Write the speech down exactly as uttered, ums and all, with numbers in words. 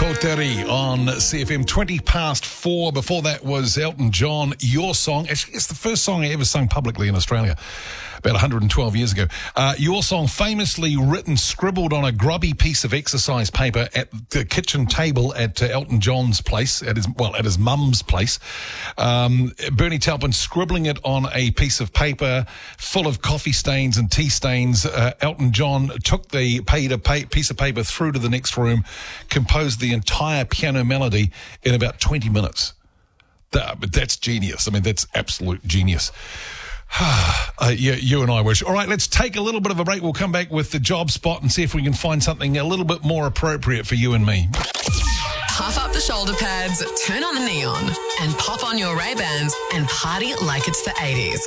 Poteri on C F M, twenty past four. Before that was Elton John, Your Song. Actually, it's the first song I ever sung publicly in Australia, about one hundred twelve years ago. Uh, Your Song, famously written, scribbled on a grubby piece of exercise paper at the kitchen table at uh, Elton John's place, at his, well, at his mum's place. Um, Bernie Taupin scribbling it on a piece of paper full of coffee stains and tea stains. Uh, Elton John took the paid a pay, piece of paper through to the next room, composed the entire piano melody in about twenty minutes. That, but that's genius. I mean, that's absolute genius. uh, you, you and I wish. All right, let's take a little bit of a break. We'll come back with the job spot and see if we can find something a little bit more appropriate for you and me. Puff up the shoulder pads, turn on the neon, and pop on your Ray-Bans and party like it's the eighties.